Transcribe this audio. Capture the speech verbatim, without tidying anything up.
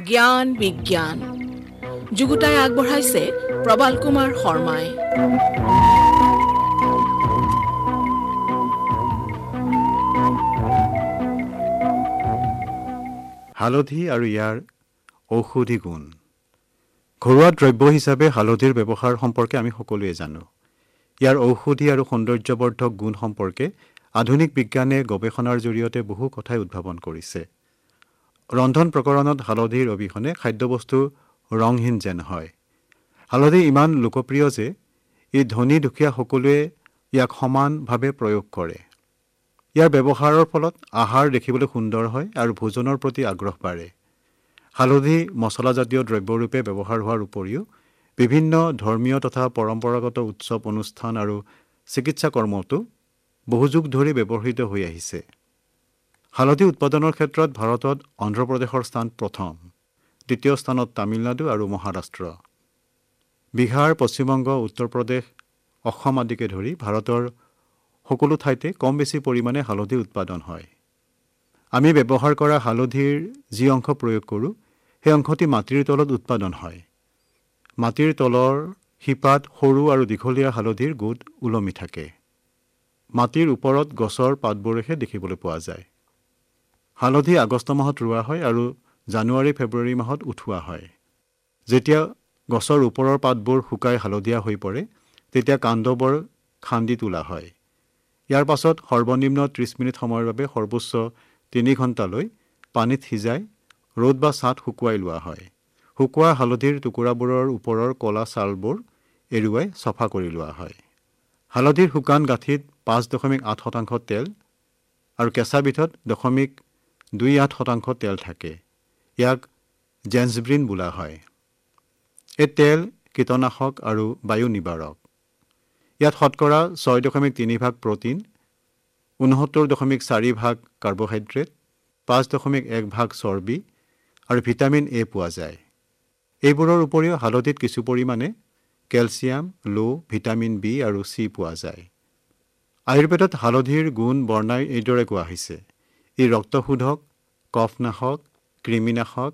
জ্ঞান বিজ্ঞান যুগুতাই আগবঢ়াইছে প্ৰবাল কুমাৰ শৰ্মাই। হালধি আৰু ইয়াৰ ঔষধি গুণ। ঘৰুৱা দ্ৰব্য হিচাপে হালধিৰ ব্যৱহাৰ সম্পৰ্কে আমি সকলোৱে জানো। ইয়াৰ ঔষধি আৰু সৌন্দৰ্যবৰ্ধক গুণ সম্পৰ্কে আধুনিক বিজ্ঞানে গৱেষণাৰ জৰিয়তে বহু কথাই উদ্ভাৱন কৰিছে। ৰন্ধন প্ৰকৰণত হালধিৰ অবিহনে খাদ্যবস্তু ৰংহীন যেন হয়। হালধি ইমান লোকপ্ৰিয় যে ই ধনী দুখীয়া সকলোৱে ইয়াক সমানভাৱে প্ৰয়োগ কৰে। ইয়াৰ ব্যৱহাৰৰ ফলত আহাৰ দেখিবলৈ সুন্দৰ হয় আৰু ভোজনৰ প্ৰতি আগ্ৰহ বাঢ়ে। হালধি মছলাজাতীয় দ্ৰব্যৰূপে ব্যৱহাৰ হোৱাৰ উপৰিও বিভিন্ন ধৰ্মীয় তথা পৰম্পৰাগত উৎসৱ অনুষ্ঠান আৰু চিকিৎসা কৰ্মতো বহু যুগ ধৰি ব্যৱহৃত হৈ আহিছে। হালধি উৎপাদনৰ ক্ষেত্ৰত ভাৰতত অন্ধ্ৰপ্ৰদেশৰ স্থান প্ৰথম, দ্বিতীয় স্থানত তামিলনাডু আৰু মহাৰাষ্ট্ৰ। বিহাৰ, পশ্চিমবংগ, উত্তৰ প্ৰদেশ, অসম আদিকে ধৰি ভাৰতৰ সকলো ঠাইতে কম বেছি পৰিমাণে হালধি উৎপাদন হয়। আমি ব্যৱহাৰ কৰা হালধিৰ যি অংশ প্ৰয়োগ কৰোঁ সেই অংশটি মাটিৰ তলত উৎপাদন হয়। মাটিৰ তলৰ শিপাত সৰু আৰু দীঘলীয়া হালধিৰ গোট ওলমি থাকে। মাটিৰ ওপৰত গছৰ পাতবোৰহে দেখিবলৈ পোৱা যায়। হালধি আগষ্ট মাহত ৰোৱা হয় আৰু জানুৱাৰী ফেব্ৰুৱাৰী মাহত উঠোৱা হয়। যেতিয়া গছৰ ওপৰৰ পাতবোৰ শুকাই হালধীয়া হৈ পৰে তেতিয়া কাণ্ডবোৰ খান্দি তোলা হয়। ইয়াৰ পাছত সৰ্বনিম্ন ত্ৰিছ মিনিট সময়ৰ বাবে সৰ্বোচ্চ তিনি ঘণ্টালৈ পানীত সিজাই ৰ'দ বা ছাঁত শুকুৱাই লোৱা হয়। শুকোৱা হালধিৰ টুকুৰাবোৰৰ ওপৰৰ ক'লা ছালবোৰ এৰুৱাই চফা কৰি লোৱা হয়। হালধিৰ শুকান গাঁঠিত পাঁচ দশমিক আঠ শতাংশ তেল আৰু কেঁচা বিধত দশমিক দুই আঠ শতাংশ তেল থাকে। ইয়াক জেন্সব্ৰিন বোলা হয়। এই তেল কীটনাশক আৰু বায়ু নিবাৰক। ইয়াত শতকৰা ছয় দশমিক তিনি ভাগ প্ৰ'টিন, ঊনসত্তৰ দশমিক চাৰি ভাগ কাৰ্বহাইড্ৰেট, পাঁচ দশমিক এক ভাগ চৰ্বি আৰু ভিটামিন এ পোৱা যায়। এইবোৰৰ উপৰিও হালধিত কিছু পৰিমাণে কেলছিয়াম, লো, ভিটামিন বি আৰু চি পোৱা যায়। আয়ুৰ্বেদত হালধিৰ গুণ বৰ্ণাই এইদৰে কোৱা হৈছে: ই ৰক্তশোধক, কফনাশক, কৃমিনাশক,